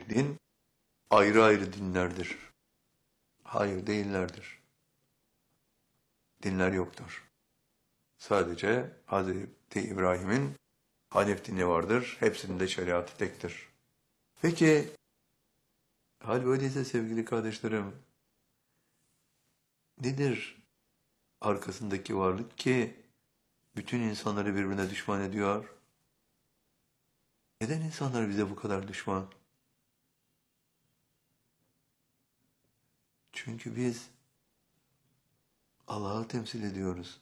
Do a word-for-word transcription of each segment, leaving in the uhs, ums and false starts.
tek din ayrı ayrı dinlerdir. Hayır, değillerdir. Dinler yoktur. Sadece Hazreti İbrahim'in Hanif dini vardır. Hepsinin de şeriatı tektir. Peki, hal böyleyse sevgili kardeşlerim, nedir arkasındaki varlık ki bütün insanları birbirine düşman ediyor? Neden insanlar bize bu kadar düşman? Çünkü biz Allah'ı temsil ediyoruz.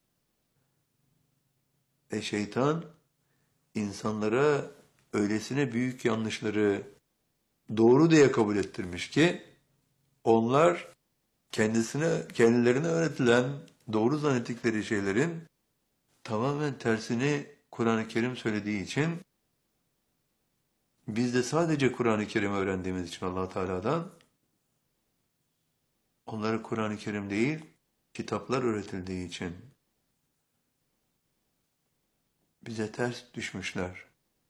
E şeytan insanlara öylesine büyük yanlışları doğru diye kabul ettirmiş ki onlar kendisine kendilerine öğretilen doğru zannettikleri şeylerin tamamen tersini Kur'an-ı Kerim söylediği için biz de sadece Kur'an-ı Kerim öğrendiğimiz için Allah Teala'dan onlara Kur'an-ı Kerim değil kitaplar öğretildiği için bize ters düşmüşler.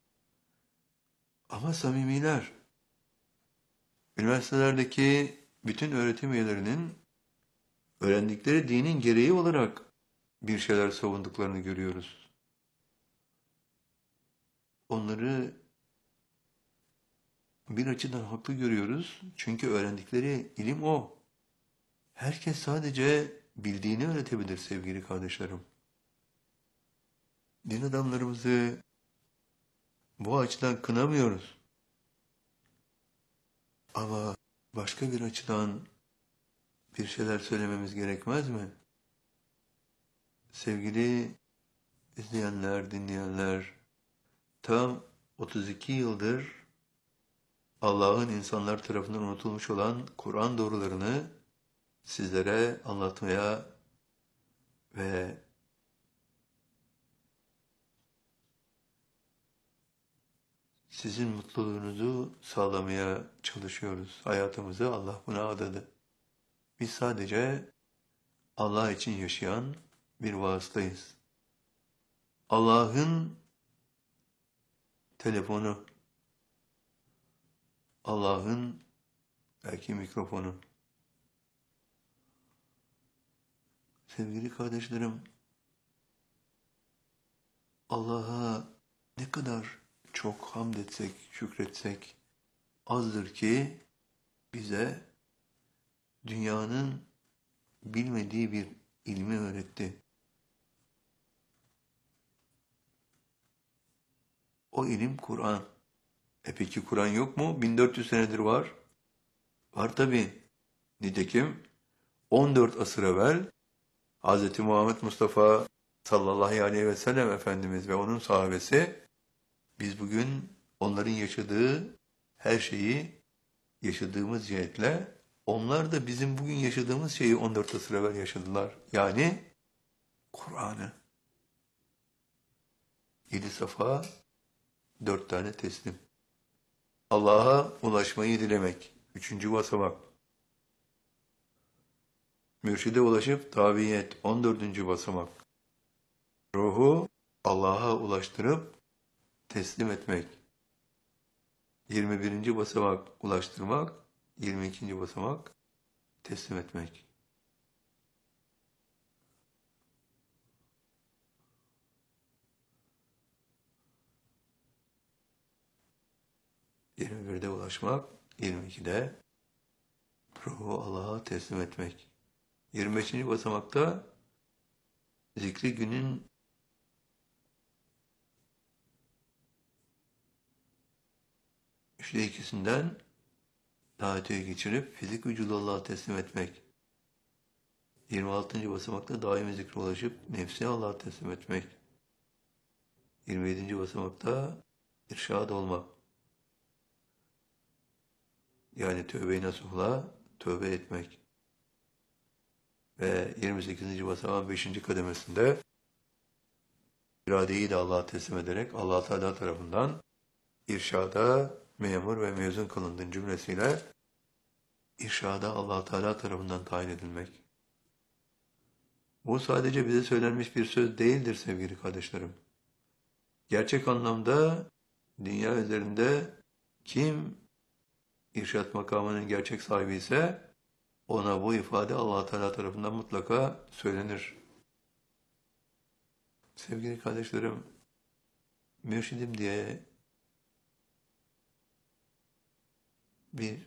Ama samimiler. Üniversitelerdeki bütün öğretim üyelerinin öğrendikleri dinin gereği olarak bir şeyler savunduklarını görüyoruz. Onları bir açıdan haklı görüyoruz. Çünkü öğrendikleri ilim o. Herkes sadece bildiğini öğretebilir sevgili kardeşlerim. Din adamlarımızı bu açıdan kınamıyoruz. Ama başka bir açıdan bir şeyler söylememiz gerekmez mi? Sevgili izleyenler, dinleyenler, tam otuz iki yıldır Allah'ın insanlar tarafından unutulmuş olan Kur'an doğrularını sizlere anlatmaya ve sizin mutluluğunuzu sağlamaya çalışıyoruz. Hayatımızı Allah buna adadı. Biz sadece Allah için yaşayan bir vasıtayız. Allah'ın telefonu, Allah'ın belki mikrofonu. Sevgili kardeşlerim, Allah'a ne kadar çok hamd etsek, şükretsek azdır ki bize dünyanın bilmediği bir ilmi öğretti. O ilim Kur'an. E peki Kur'an yok mu? bin dört yüz senedir var. Var tabii. Nitekim on dört asır evvel Hz. Muhammed Mustafa sallallahu aleyhi ve sellem Efendimiz ve onun sahabesi biz bugün onların yaşadığı her şeyi yaşadığımız cihetle onlar da bizim bugün yaşadığımız şeyi on dört asır evvel yaşadılar. Yani Kur'an'ı. Yedi safa, dört tane teslim. Allah'a ulaşmayı dilemek. Üçüncü basamak. Mürşide ulaşıp tabiyet. On dördüncü basamak. Ruhu Allah'a ulaştırıp teslim etmek. Yirmi birinci basamak ulaştırmak. Yirmi ikinci basamak teslim etmek. Yirmi birde ulaşmak. Yirmi ikide ruhu Allah'a teslim etmek. Yirmi beşinci basamakta zikri günün üçte ikisinden daha öteye geçirip fizik vücudu Allah'a teslim etmek. yirmi altıncı basamakta daimi zikre ulaşıp nefsi Allah'a teslim etmek. yirmi yedinci basamakta irşad olmak. Yani tövbe-i nasuhla tövbe etmek. Ve yirmi sekizinci basamağın beşinci kademesinde iradeyi de Allah'a teslim ederek Allah Teala tarafından irşada memur ve mezun kılındığın cümlesiyle irşada Allah Teala tarafından tayin edilmek. Bu sadece bize söylenmiş bir söz değildir sevgili kardeşlerim. Gerçek anlamda dünya üzerinde kim irşat makamının gerçek sahibi ise ona bu ifade Allah Teala tarafından mutlaka söylenir. Sevgili kardeşlerim, mürşidim diye bir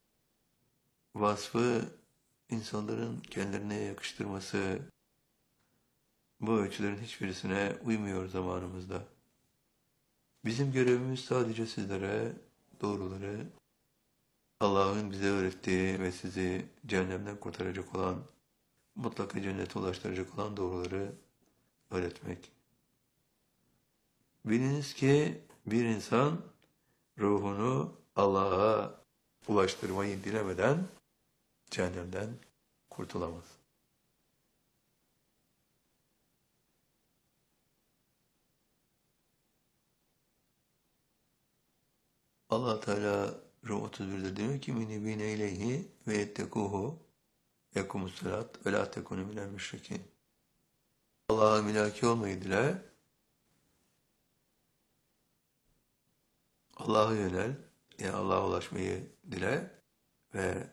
vasfı insanların kendilerine yakıştırması, bu ölçülerin hiçbirisine uymuyor zamanımızda. Bizim görevimiz sadece sizlere doğruları, Allah'ın bize öğrettiği ve sizi cehennemden kurtaracak olan, mutlaka cennete ulaştıracak olan doğruları öğretmek. Biliniz ki bir insan ruhunu Allah'a ulaştırmayı dilemeden cehennemden kurtulamaz. Allah Teala Rum otuz birde diyor ki minibine ileyhi ve yettekuhu yekumus salat ve la tekunu minel müşrikin. Allah'a mülaki olmayı dile, Allah'a yönel, yani Allah'a ulaşmayı dile ve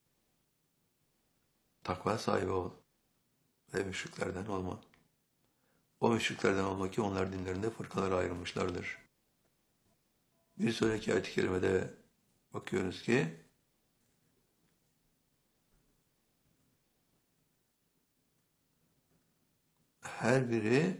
takva sahibi ol ve müşriklerden olma. O müşriklerden olma ki onlar dinlerinde fırkalara ayrılmışlardır. Bir sonraki ayet-i kerimede bakıyoruz ki her biri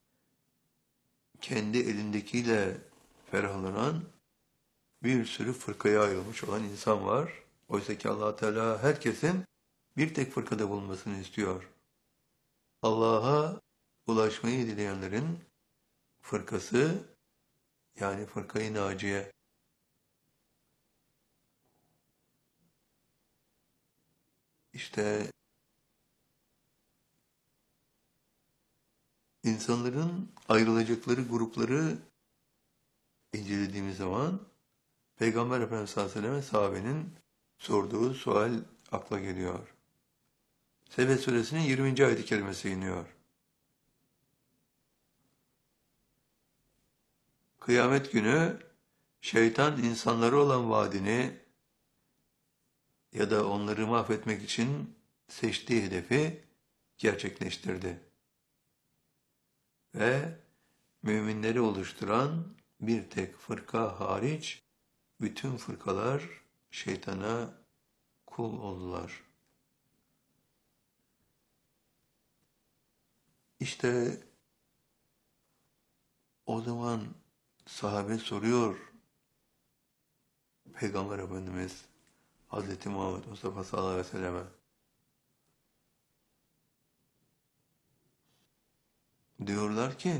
kendi elindekiyle ferahlanan bir sürü fırkaya ayrılmış olan insan var. Oysa ki Allah Teala herkesin bir tek fırkada bulunmasını istiyor. Allah'a ulaşmayı dileyenlerin fırkası, yani fırkayı naciye. İşte insanların ayrılacakları grupları incelediğimiz zaman Peygamber Efendimiz sallallahu aleyhi ve sellem sahabenin sorduğu sual akla geliyor. Sebe suresinin yirminci ayet-i kerimesi iniyor. Kıyamet günü şeytan insanları olan vaadini ya da onları mahvetmek için seçtiği hedefi gerçekleştirdi. Ve müminleri oluşturan bir tek fırka hariç bütün fırkalar şeytana kul oldular. İşte o zaman sahabe soruyor Peygamber Efendimiz Hazreti Muhammed Mustafa sallallahu aleyhi ve selleme. Diyorlar ki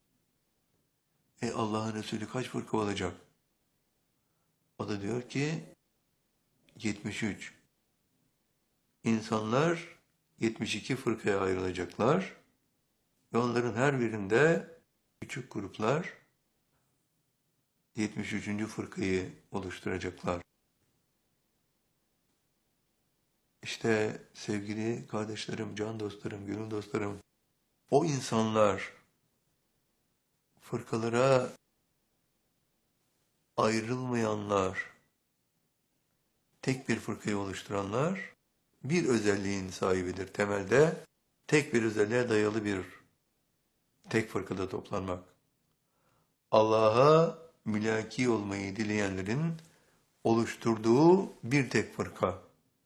e Allah'ın Resulü kaç fırka olacak? O da diyor ki yetmiş üç. İnsanlar yetmiş iki fırkaya ayrılacaklar ve onların her birinde küçük gruplar yetmiş üçüncü fırkayı oluşturacaklar. İşte sevgili kardeşlerim, can dostlarım, gönül dostlarım, o insanlar fırkalara ayrılmayanlar, tek bir fırkayı oluşturanlar bir özelliğin sahibidir. Temelde tek bir özelliğe dayalı bir tek fırkada toplanmak. Allah'a mülaki olmayı dileyenlerin oluşturduğu bir tek fırka.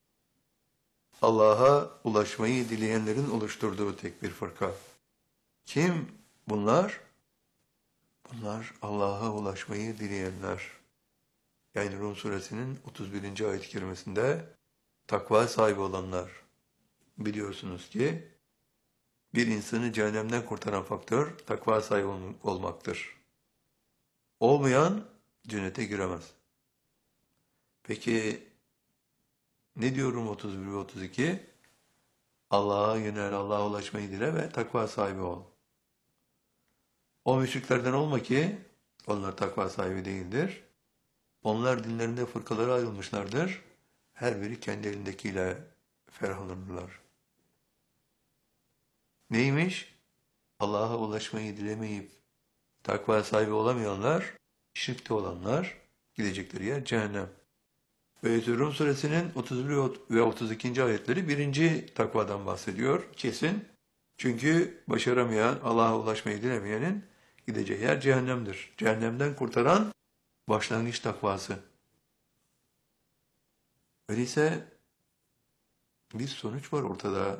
Allah'a ulaşmayı dileyenlerin oluşturduğu tek bir fırka. Kim bunlar? Bunlar Allah'a ulaşmayı dileyenler. Yani Rum suresinin otuz birinci ayet-i kerimesinde takva sahibi olanlar. Biliyorsunuz ki bir insanı cehennemden kurtaran faktör takva sahibi olmaktır. Olmayan cennete giremez. Peki ne diyor Rum otuz bir ve otuz iki? Allah'a yönel, Allah'a ulaşmayı dile ve takva sahibi ol. O müşriklerden olma ki onlar takva sahibi değildir. Onlar dinlerinde fırkalara ayrılmışlardır. Her biri kendi elindekiyle ferahlanırlar. Neymiş? Allah'a ulaşmayı dilemeyip takva sahibi olamayanlar, şirkte olanlar, gidecekleri yer cehennem. Ve Rum suresinin otuz bir ve otuz ikinci ayetleri birinci takvadan bahsediyor. Kesin. Çünkü başaramayan, Allah'a ulaşmayı dilemeyenin gideceği yer cehennemdir. Cehennemden kurtaran başlangıç takvası. Öyleyse bir sonuç var ortada.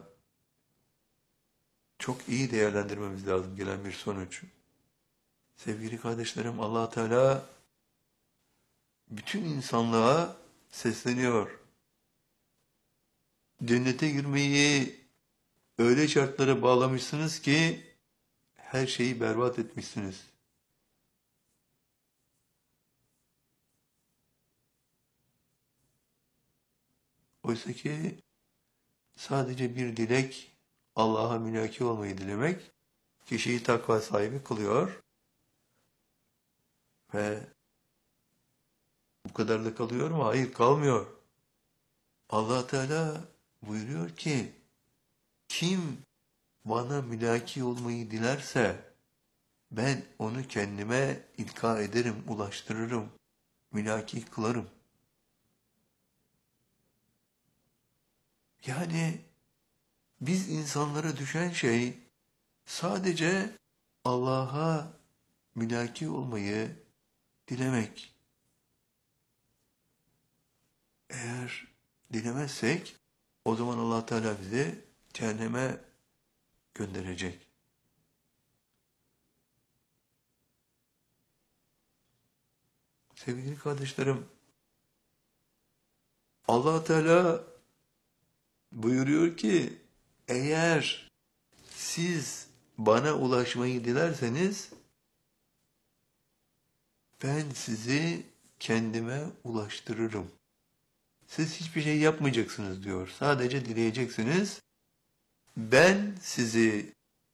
Çok iyi değerlendirmemiz lazım gelen bir sonuç. Sevgili kardeşlerim, Allah Teala bütün insanlığa sesleniyor. Cennete girmeyi öyle şartlara bağlamışsınız ki her şeyi berbat etmişsiniz. Oysa ki sadece bir dilek, Allah'a mülaki olmayı dilemek, kişiyi takva sahibi kılıyor ve bu kadar da kalıyor mu? Hayır, kalmıyor. Allah Teala buyuruyor ki, kim bana mülaki olmayı dilerse, ben onu kendime ilka ederim, ulaştırırım, mülaki kılarım. Yani biz insanlara düşen şey sadece Allah'a mülaki olmayı dilemek. Eğer dilemezsek o zaman Allah Teala bizi cehenneme gönderecek. Sevgili kardeşlerim, Allah Teala buyuruyor ki eğer siz bana ulaşmayı dilerseniz ben sizi kendime ulaştırırım. Siz hiçbir şey yapmayacaksınız diyor. Sadece dileyeceksiniz. Ben sizi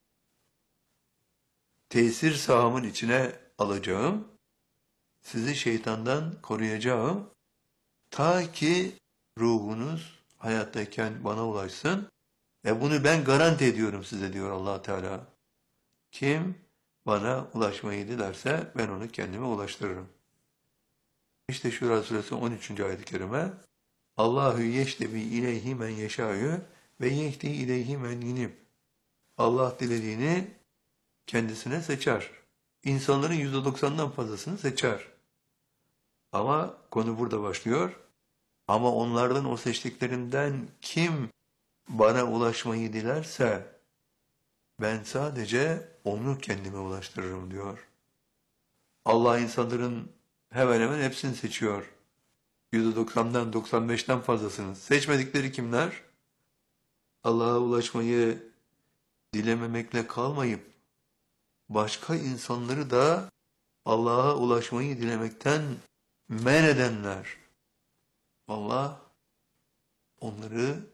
tesir sahamın içine alacağım. Sizi şeytandan koruyacağım. Ta ki ruhunuz hayattayken bana ulaşsın. Ve bunu ben garanti ediyorum size diyor Allah Teala. Kim bana ulaşmayı dilerse ben onu kendime ulaştırırım. İşte Şura suresi on üçüncü ayet-i kerime. Allahu yeştebi ileyhi men yeşâ'yü ve yehdi ileyhi men yinib. Allah dilediğini kendisine seçer. İnsanların yüzde doksanından fazlasını seçer. Ama konu burada başlıyor. Ama onlardan o seçtiklerinden kim bana ulaşmayı dilerse ben sadece onu kendime ulaştırırım diyor. Allah insanların hemen hemen hepsini seçiyor. yüzde doksandan doksan beşten fazlasını. Seçmedikleri kimler? Allah'a ulaşmayı dilememekle kalmayıp başka insanları da Allah'a ulaşmayı dilemekten men edenler. Allah onları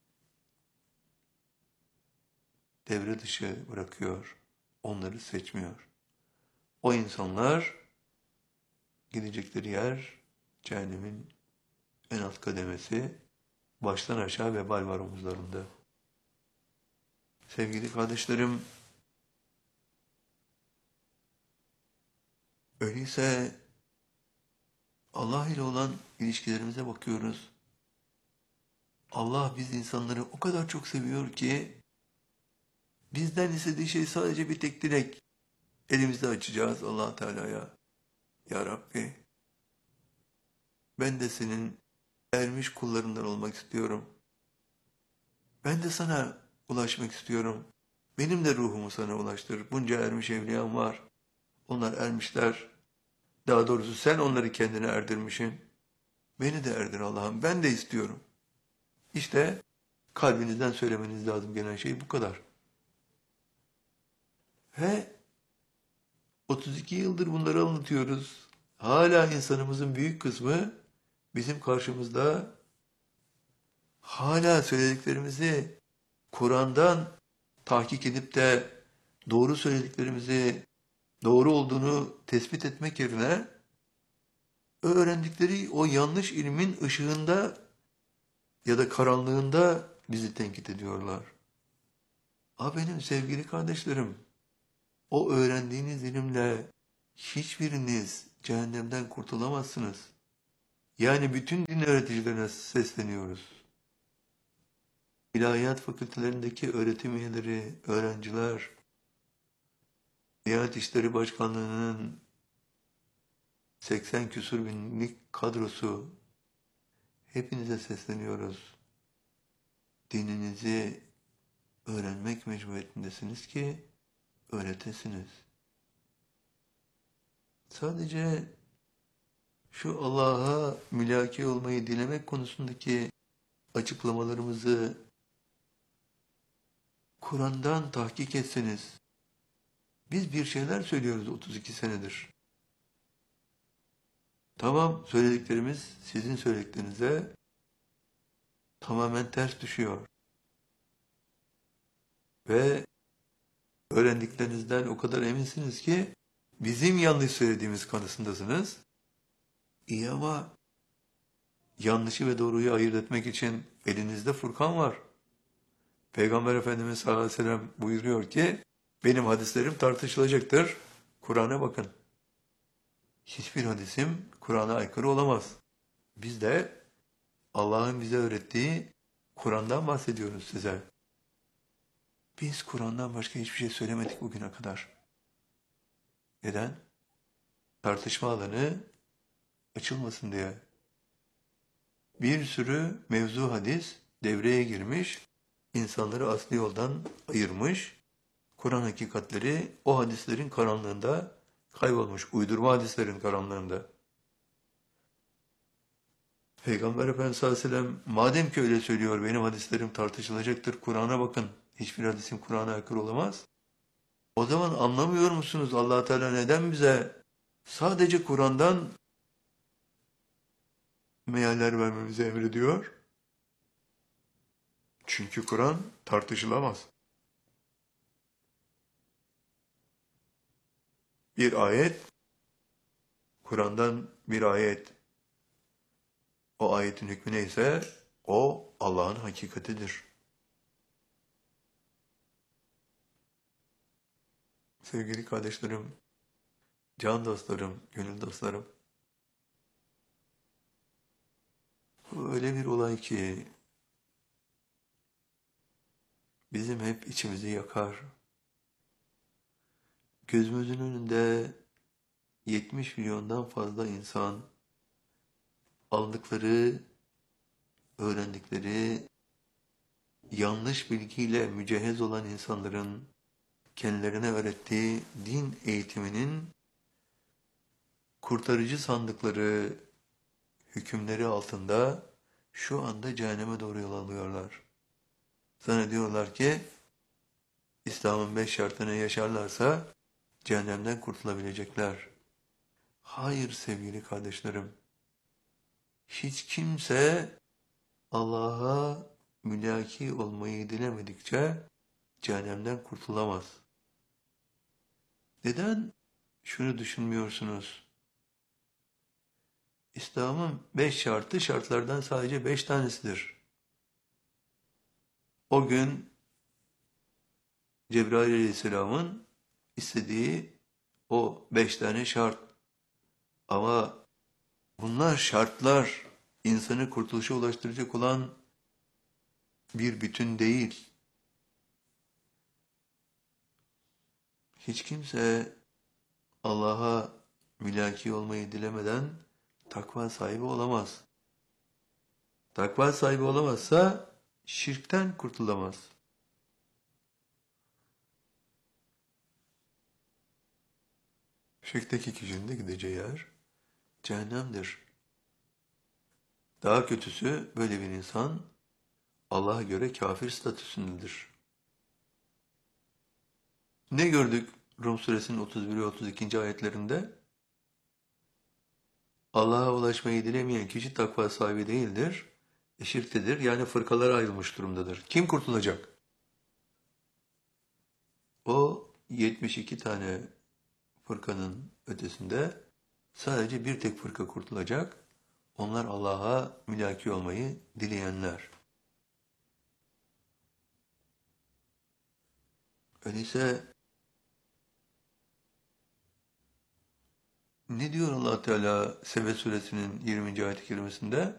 devre dışı bırakıyor. Onları seçmiyor. O insanlar gidecekleri yer cehennemin en alt kademesi, baştan aşağı vebal var omuzlarında. Sevgili kardeşlerim, öyleyse Allah ile olan ilişkilerimize bakıyoruz. Allah biz insanları o kadar çok seviyor ki bizden istediği şey sadece bir tek dilek. Elimizde açacağız Allah Teala'ya. Ya Rabbi, ben de senin ermiş kullarından olmak istiyorum. Ben de sana ulaşmak istiyorum. Benim de ruhumu sana ulaştır. Bunca ermiş evliyan var. Onlar ermişler. Daha doğrusu sen onları kendine erdirmişsin. Beni de erdir Allah'ım. Ben de istiyorum. İşte kalbinizden söylemeniz lazım gelen şey bu kadar. Ve otuz iki yıldır bunları anlatıyoruz. Hala insanımızın büyük kısmı bizim karşımızda hala söylediklerimizi Kur'an'dan tahkik edip de doğru söylediklerimizi doğru olduğunu tespit etmek yerine öğrendikleri o yanlış ilmin ışığında ya da karanlığında bizi tenkit ediyorlar. Ha benim sevgili kardeşlerim, o öğrendiğiniz ilimle hiçbiriniz cehennemden kurtulamazsınız. Yani bütün din öğreticilerine sesleniyoruz. İlahiyat fakültelerindeki öğretim üyeleri, öğrenciler, Diyanet İşleri Başkanlığı'nın seksen küsur binlik kadrosu, hepinize sesleniyoruz. Dininizi öğrenmek mecburiyetindesiniz ki öğretesiniz. Sadece şu Allah'a mülaki olmayı dilemek konusundaki açıklamalarımızı Kur'an'dan tahkik etseniz, biz bir şeyler söylüyoruz otuz iki senedir. Tamam, söylediklerimiz sizin söylediklerinize tamamen ters düşüyor. Ve öğrendiklerinizden o kadar eminsiniz ki bizim yanlış söylediğimiz kanısındasınız. İyi ama yanlışı ve doğruyu ayırt etmek için elinizde Furkan var. Peygamber Efendimiz sallallahu aleyhi ve sellem buyuruyor ki benim hadislerim tartışılacaktır. Kur'an'a bakın. Hiçbir hadisim Kur'an'a aykırı olamaz. Biz de Allah'ın bize öğrettiği Kur'an'dan bahsediyoruz size. Biz Kur'an'dan başka hiçbir şey söylemedik bugüne kadar. Neden? Tartışma alanı açılmasın diye. Bir sürü mevzu hadis devreye girmiş, insanları asli yoldan ayırmış, Kur'an hakikatleri o hadislerin karanlığında kaybolmuş, uydurma hadislerin karanlığında. Peygamber Efendimiz sallallahu aleyhi ve sellem madem ki öyle söylüyor, benim hadislerim tartışılacaktır, Kur'an'a bakın, hiçbir hadisim Kur'an'a aykırı olamaz. O zaman anlamıyor musunuz Allah Teala neden bize sadece Kur'an'dan mealler vermemizi emrediyor? Çünkü Kur'an tartışılamaz. Bir ayet, Kur'an'dan bir ayet, o ayetin hükmü neyse o Allah'ın hakikatidir. Sevgili kardeşlerim, can dostlarım, gönül dostlarım, bu öyle bir olay ki bizim hep içimizi yakar. Gözümüzün önünde yetmiş milyondan fazla insan aldıkları, öğrendikleri yanlış bilgiyle mücehhez olan insanların kendilerine öğrettiği din eğitiminin kurtarıcı sandıkları hükümleri altında şu anda cehenneme doğru yol alıyorlar. Zannediyorlar ki İslam'ın beş şartını yaşarlarsa cehennemden kurtulabilecekler. Hayır sevgili kardeşlerim. Hiç kimse Allah'a mülaki olmayı dilemedikçe cehennemden kurtulamaz. Neden şunu düşünmüyorsunuz? İslam'ın beş şartı şartlardan sadece beş tanesidir. O gün Cebrail Aleyhisselam'ın istediği o beş tane şart. Ama bunlar şartlar insanı kurtuluşa ulaştıracak olan bir bütün değil. Hiç kimse Allah'a mülaki olmayı dilemeden takva sahibi olamaz. Takva sahibi olamazsa şirkten kurtulamaz. Şirkteki kişinin de gideceği yer cehennemdir. Daha kötüsü böyle bir insan Allah'a göre kafir statüsündedir. Ne gördük Rum suresinin otuz bir ve otuz ikinci ayetlerinde? Allah'a ulaşmayı dilemeyen kişi takva sahibi değildir, şirktedir, yani fırkalara ayrılmış durumdadır. Kim kurtulacak? O yetmiş iki tane fırkanın ötesinde sadece bir tek fırka kurtulacak. Onlar Allah'a mülaki olmayı dileyenler. Öyleyse Ne diyor Allah Teala Sebe suresinin yirminci ayet-i kerimesinde?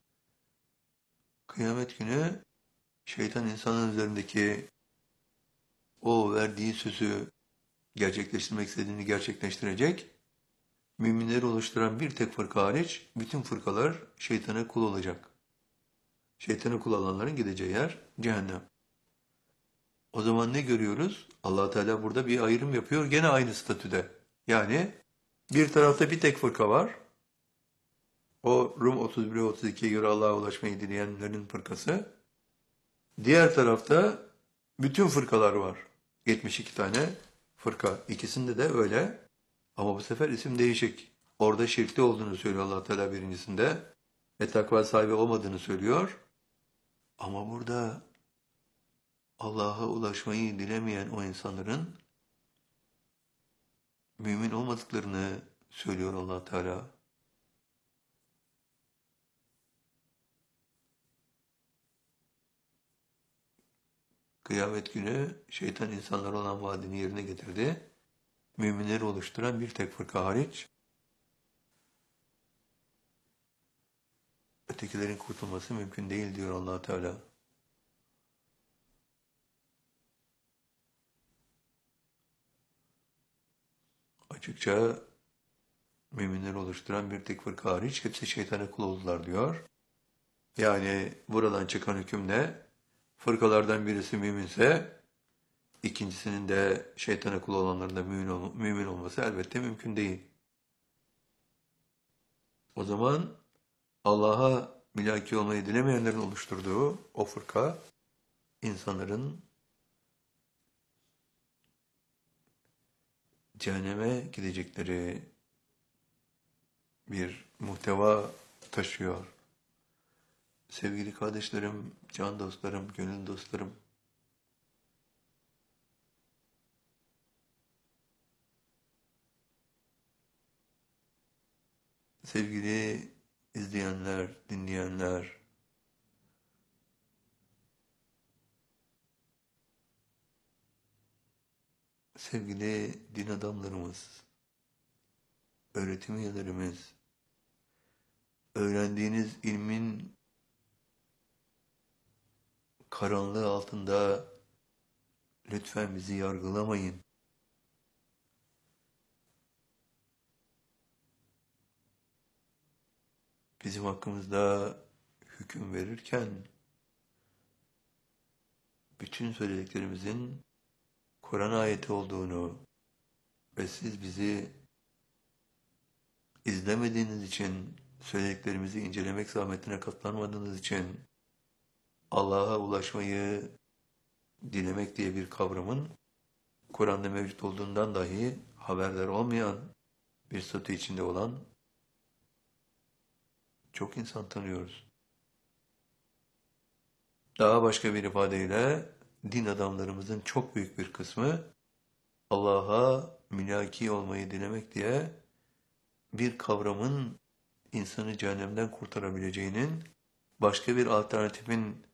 Kıyamet günü şeytan insanın üzerindeki o verdiği sözü gerçekleştirmek istediğini gerçekleştirecek. Müminleri oluşturan bir tek fırka hariç bütün fırkalar şeytana kul olacak. Şeytana kul olanların gideceği yer cehennem. O zaman ne görüyoruz? Allah Teala burada bir ayrım yapıyor gene aynı statüde. Yani bir tarafta bir tek fırka var. O Rum otuz bir otuz ikiye göre Allah'a ulaşmayı dileyenlerin fırkası. Diğer tarafta bütün fırkalar var. yetmiş iki tane fırka. İkisinde de öyle. Ama bu sefer isim değişik. Orada şirkte olduğunu söylüyor Allah Teala birincisinde. Ve takva sahibi olmadığını söylüyor. Ama burada Allah'a ulaşmayı dilemeyen o insanların mümin olmadıklarını söylüyor Allah Teala. Kıyamet günü şeytan insanlara olan vaadini yerine getirdi. Müminleri oluşturan bir tek fırka hariç ötekilerin kurtulması mümkün değil diyor Allah Teala. Açıkça müminleri oluşturan bir tek fırka hariç hepsi şeytana kul oldular diyor. Yani buradan çıkan hüküm ne? Fırkalardan birisi müminse ikincisinin de şeytana kul olanların da mümin, ol mümin olması elbette mümkün değil. O zaman Allah'a mülaki olmayı dilemeyenlerin oluşturduğu o fırka insanların cehenneme gidecekleri bir muhteva taşıyor. Sevgili kardeşlerim, can dostlarım, gönül dostlarım, sevgili izleyenler, dinleyenler, sevgili din adamlarımız, öğretim üyelerimiz, öğrendiğiniz ilmin karanlığı altında lütfen bizi yargılamayın. Bizim hakkımızda hüküm verirken bütün söylediklerimizin Kur'an ayeti olduğunu ve siz bizi izlemediğiniz için, söylediklerimizi incelemek zahmetine katlanmadığınız için Allah'a ulaşmayı dilemek diye bir kavramın Kur'an'da mevcut olduğundan dahi haberdar olmayan bir statü içinde olan çok insan tanıyoruz. Daha başka bir ifadeyle din adamlarımızın çok büyük bir kısmı Allah'a mülaki olmayı dilemek diye bir kavramın insanı cehennemden kurtarabileceğinin başka bir alternatifin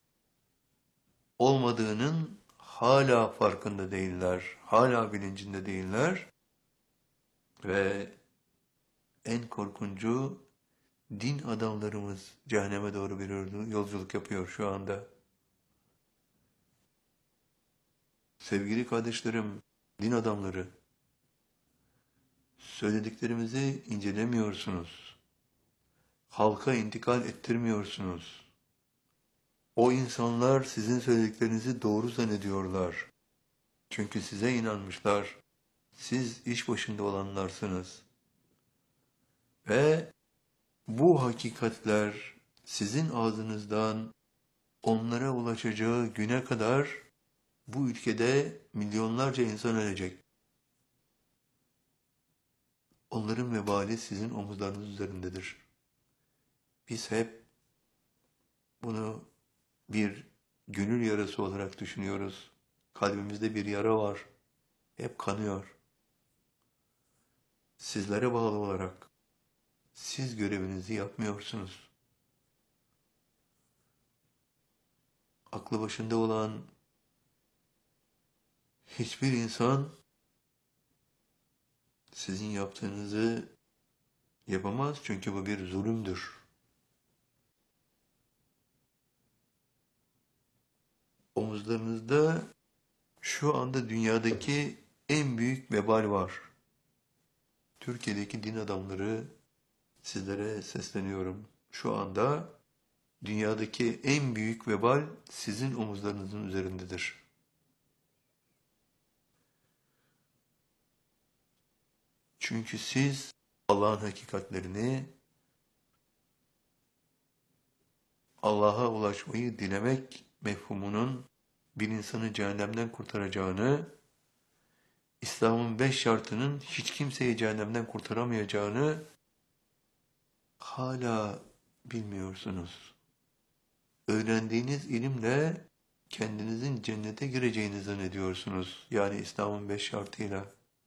olmadığının hala farkında değiller, hala bilincinde değiller ve en korkuncu din adamlarımız cehenneme doğru bir yolculuk yapıyor şu anda. Sevgili kardeşlerim, din adamları, söylediklerimizi incelemiyorsunuz. Halka intikal ettirmiyorsunuz. O insanlar sizin söylediklerinizi doğru zannediyorlar. Çünkü size inanmışlar. Siz iş başında olanlarsınız. Ve bu hakikatler sizin ağzınızdan onlara ulaşacağı güne kadar bu ülkede milyonlarca insan ölecek. Onların vebali sizin omuzlarınız üzerindedir. Biz hep bunu bir gönül yarası olarak düşünüyoruz. Kalbimizde bir yara var. Hep kanıyor. Sizlere bağlı olarak siz görevinizi yapmıyorsunuz. Aklı başında olan hiçbir insan sizin yaptığınızı yapamaz çünkü bu bir zulümdür. Omuzlarınızda şu anda dünyadaki en büyük vebal var. Türkiye'deki din adamları, sizlere sesleniyorum. Şu anda dünyadaki en büyük vebal sizin omuzlarınızın üzerindedir. Çünkü siz Allah'ın hakikatlerini, Allah'a ulaşmayı dilemek mefhumunun bir insanı cehennemden kurtaracağını, İslam'ın beş şartının hiç kimseyi cehennemden kurtaramayacağını hala bilmiyorsunuz. Öğrendiğiniz ilimle kendinizin cennete gireceğini zannediyorsunuz. Yani İslam'ın beş şartıyla.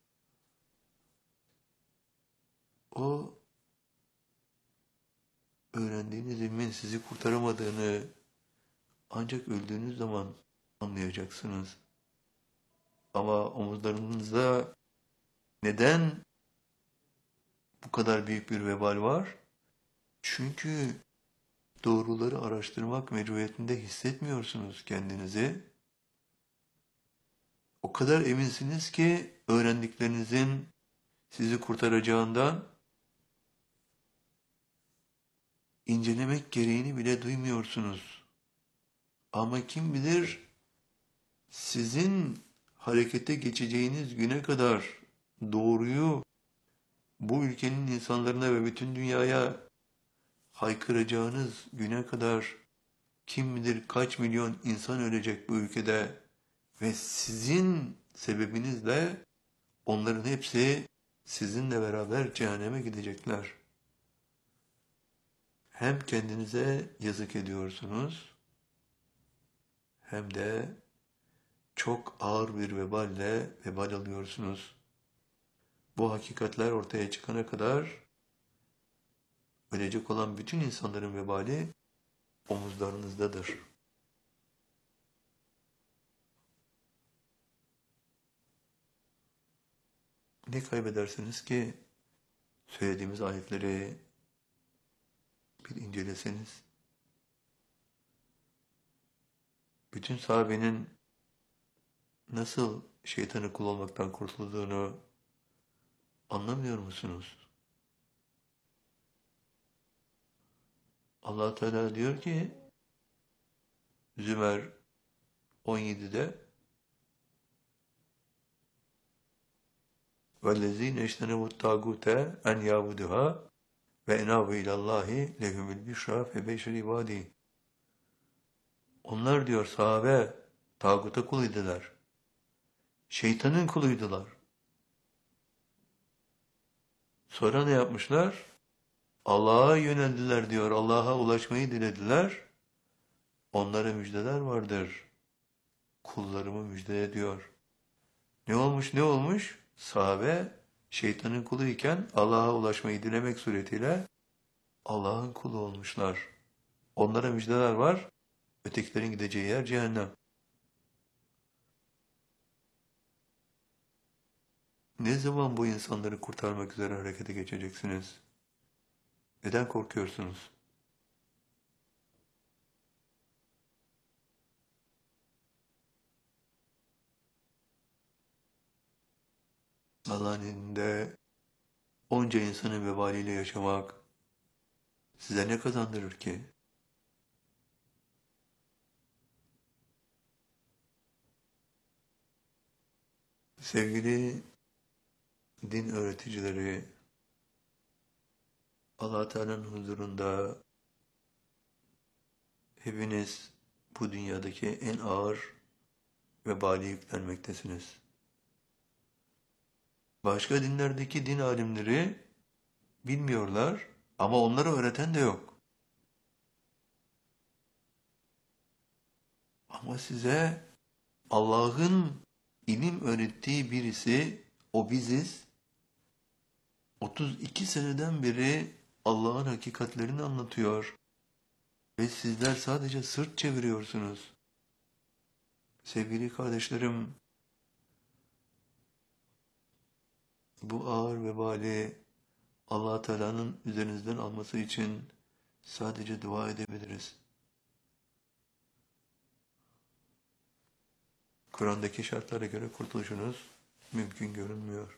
O öğrendiğiniz ilmin sizi kurtaramadığını ancak öldüğünüz zaman anlayacaksınız. Ama omuzlarınızda neden bu kadar büyük bir vebal var? Çünkü doğruları araştırmak mecburiyetinde hissetmiyorsunuz kendinizi. O kadar eminsiniz ki öğrendiklerinizin sizi kurtaracağından incelemek gereğini bile duymuyorsunuz. Ama kim bilir sizin harekete geçeceğiniz güne kadar doğruyu bu ülkenin insanlarına ve bütün dünyaya haykıracağınız güne kadar kim bilir kaç milyon insan ölecek bu ülkede ve sizin sebebinizle onların hepsi sizinle beraber cehenneme gidecekler. Hem kendinize yazık ediyorsunuz hem de çok ağır bir veballe vebal alıyorsunuz. Bu hakikatler ortaya çıkana kadar ölecek olan bütün insanların vebali omuzlarınızdadır. Ne kaybedersiniz ki söylediğimiz ayetleri bir inceleseniz? Bütün sahabenin nasıl şeytanı kul olmaktan kurtulduğunu anlamıyor musunuz? Allah Teala diyor ki Zümer on yedide وَالَّذ۪ينَ اَجْتَنَبُوا الطَّاغُوتَ اَنْ يَعْبُدُهَا وَاَنَابُوا اِلَى اللّٰهِ لَهُمُ الْبِشْرَى فَبَشِّرْ عِبَادِهِ. Onlar diyor sahabe tağuta kuluydular. Şeytanın kuluydular. Sonra ne yapmışlar? Allah'a yöneldiler diyor. Allah'a ulaşmayı dilediler. Onlara müjdeler vardır. Kullarımı müjde ediyor. Ne olmuş ne olmuş? Sahabe şeytanın kuluyken Allah'a ulaşmayı dilemek suretiyle Allah'ın kulu olmuşlar. Onlara müjdeler var. Ötekilerin gideceği yer cehennem. Ne zaman bu insanları kurtarmak üzere harekete geçeceksiniz? Neden korkuyorsunuz? Allah'ın elinde onca insanın vebaliyle yaşamak size ne kazandırır ki? Sevgili din öğreticileri, Allah Teala'nın huzurunda hepiniz bu dünyadaki en ağır vebali yüklenmektesiniz. Başka dinlerdeki din alimleri bilmiyorlar ama onları öğreten de yok. Ama size Allah'ın ilim öğrettiği birisi, o biziz, otuz iki seneden beri Allah'ın hakikatlerini anlatıyor ve sizler sadece sırt çeviriyorsunuz. Sevgili kardeşlerim, Bu ağır vebali Allah Teala'nın üzerinizden alması için sadece dua edebiliriz. Kur'an'daki şartlara göre kurtuluşunuz mümkün görünmüyor.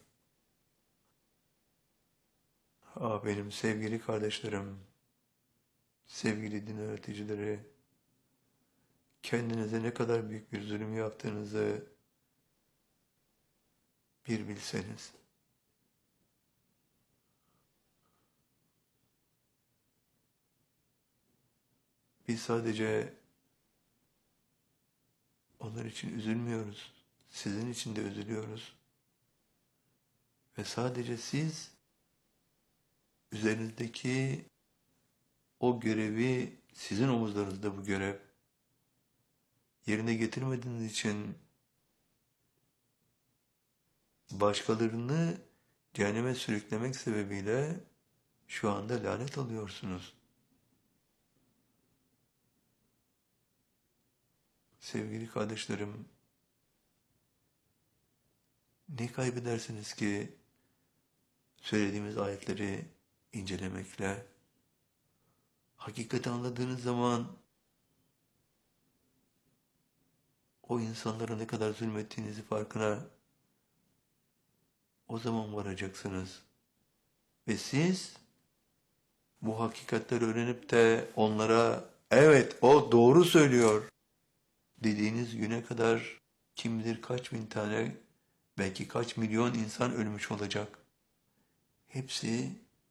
Ah benim sevgili kardeşlerim, sevgili din öğreticileri, kendinize ne kadar büyük bir zulüm yaptığınızı bir bilseniz. Biz sadece onlar için üzülmüyoruz. Sizin için de üzülüyoruz. Ve sadece siz üzerinizdeki o görevi, sizin omuzlarınızda bu görev yerine getirmediğiniz için başkalarını cehenneme sürüklemek sebebiyle şu anda lanet alıyorsunuz. Sevgili kardeşlerim, ne kaybedersiniz ki söylediğimiz ayetleri incelemekle? Hakikati anladığınız zaman o insanlara ne kadar zulmettiğinizi farkına o zaman varacaksınız. Ve siz bu hakikatleri öğrenip de onlara evet o doğru söylüyor dediğiniz güne kadar kim bilir kaç bin tane belki kaç milyon insan ölmüş olacak. Hepsi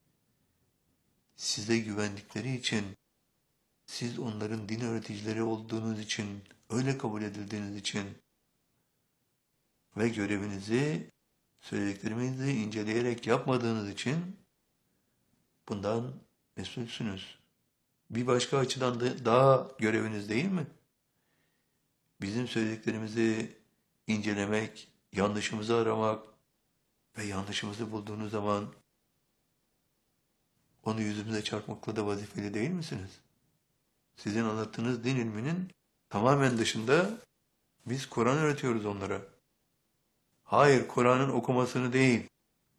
size güvendikleri için, siz onların din öğreticileri olduğunuz için, öyle kabul edildiğiniz için ve görevinizi, söylediklerimizi inceleyerek yapmadığınız için bundan mesulsünüz. Bir başka açıdan da daha göreviniz değil mi? Bizim söylediklerimizi incelemek, yanlışımızı aramak ve yanlışımızı bulduğunuz zaman onu yüzümüze çarpmakla da vazifeli değil misiniz? Sizin anlattığınız din ilminin tamamen dışında biz Kur'an öğretiyoruz onlara. Hayır, Kur'an'ın okumasını değil,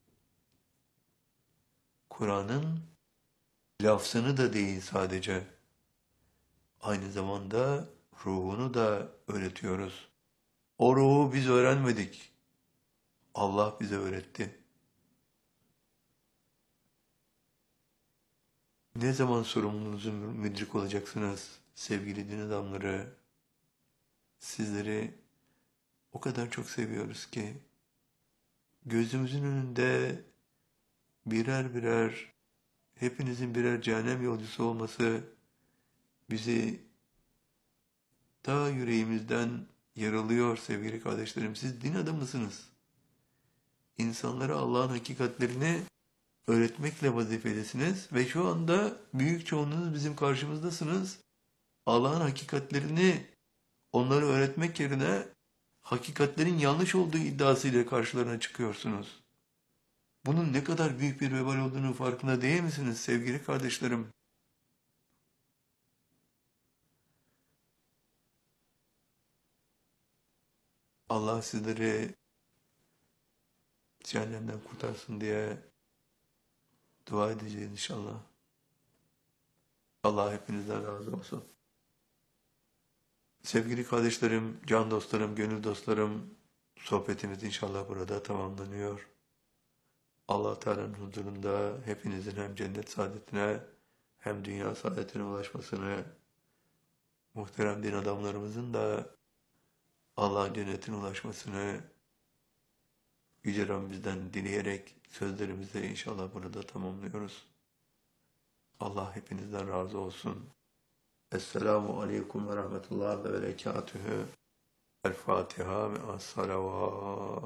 Kur'an'ın lafzını da değil sadece, aynı zamanda ruhunu da öğretiyoruz. O ruhu biz öğrenmedik, Allah bize öğretti. Ne zaman sorumluluğunuzu müdrik olacaksınız sevgili din adamları? Sizleri o kadar çok seviyoruz ki gözümüzün önünde birer birer hepinizin birer cehennem yolcusu olması bizi ta yüreğimizden yaralıyor sevgili kardeşlerim. Siz din adamısınız. İnsanlara Allah'ın hakikatlerini öğretmekle vazifelisiniz ve şu anda büyük çoğunluğunuz bizim karşımızdasınız. Allah'ın hakikatlerini onları öğretmek yerine hakikatlerin yanlış olduğu iddiasıyla karşılarına çıkıyorsunuz. Bunun ne kadar büyük bir vebal olduğunu farkında değil misiniz sevgili kardeşlerim? Allah sizleri cehennemden kurtarsın diye dua edeceğiz inşallah. Allah hepinizden razı olsun. Sevgili kardeşlerim, can dostlarım, gönül dostlarım, sohbetimiz inşallah burada tamamlanıyor. Allah Teala'nın huzurunda hepinizin hem cennet saadetine hem dünya saadetine ulaşmasını, muhterem din adamlarımızın da Allah'ın cennetine ulaşmasını Yüce Rabbimizden dileyerek sözlerimizi inşallah burada tamamlıyoruz. Allah hepinizden razı olsun. Esselamu Aleyküm ve Rahmetullah ve Berekatühü. El Fatiha ve Es-Salavat.